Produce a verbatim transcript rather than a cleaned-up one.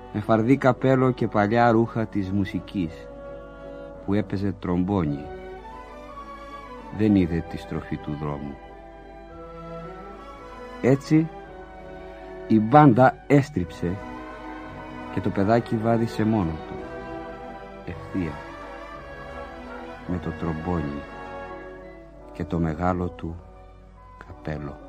με φαρδί καπέλο και παλιά ρούχα της μουσικής, που έπαιζε τρομπόνι. Δεν είδε τη στροφή του δρόμου. Έτσι η μπάντα έστριψε και το παιδάκι βάδισε μόνο του, ευθεία, με το τρομπόνι και το μεγάλο του καπέλο.